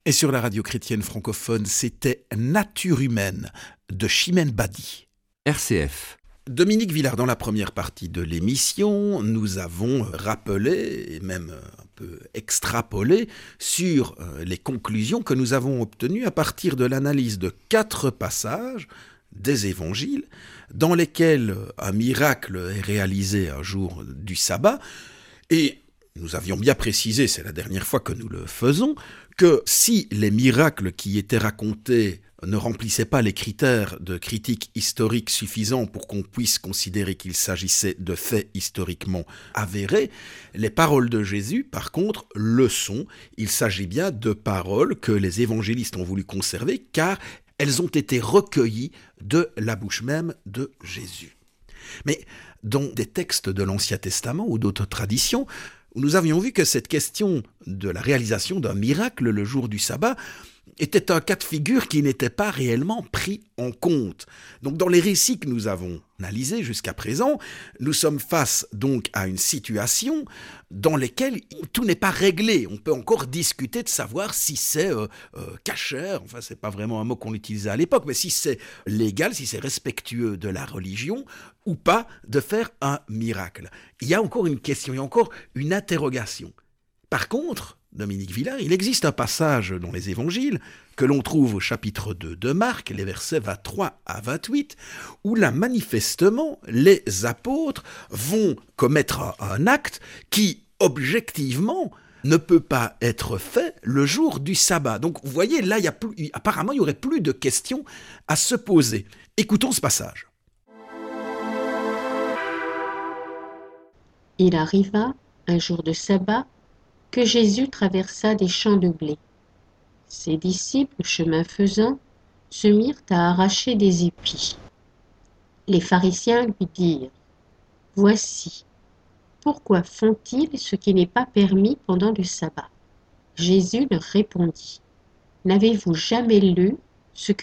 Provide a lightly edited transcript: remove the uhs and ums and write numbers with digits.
Et sur la radio chrétienne francophone, c'était Nature humaine de Chimène Badi. RCF. Dominique Villard, dans la première partie de l'émission, nous avons rappelé et même un peu extrapolé sur les conclusions que nous avons obtenues à partir de l'analyse de 4 passages des évangiles dans lesquels un miracle est réalisé un jour du sabbat. Et nous avions bien précisé, c'est la dernière fois que nous le faisons, que si les miracles qui étaient racontés ne remplissaient pas les critères de critique historique suffisants pour qu'on puisse considérer qu'il s'agissait de faits historiquement avérés, les paroles de Jésus, par contre, le sont. Il s'agit bien de paroles que les évangélistes ont voulu conserver, car elles ont été recueillies de la bouche même de Jésus. Mais dans des textes de l'Ancien Testament ou d'autres traditions, nous avions vu que cette question de la réalisation d'un miracle le jour du sabbat était un cas de figure qui n'était pas réellement pris en compte. Donc dans les récits que nous avons analysés jusqu'à présent, nous sommes face donc à une situation dans laquelle tout n'est pas réglé. On peut encore discuter de savoir si c'est cachère, enfin c'est pas vraiment un mot qu'on utilisait à l'époque, mais si c'est légal, si c'est respectueux de la religion ou pas de faire un miracle. Il y a encore une question, il y a encore une interrogation. Par contre, Dominique Villard, il existe un passage dans les évangiles que l'on trouve au chapitre 2 de Marc, les versets 23 à 28, où là, manifestement, les apôtres vont commettre un acte qui, objectivement, ne peut pas être fait le jour du sabbat. Donc, vous voyez, là, apparemment, il n'y aurait plus de questions à se poser. Écoutons ce passage. Il arriva, un jour de sabbat, que Jésus traversa des champs de blé. Ses disciples, chemin faisant, se mirent à arracher des épis. Les pharisiens lui dirent : « Voici, pourquoi font-ils ce qui n'est pas permis pendant le sabbat ?» Jésus leur répondit : « N'avez-vous jamais lu ce que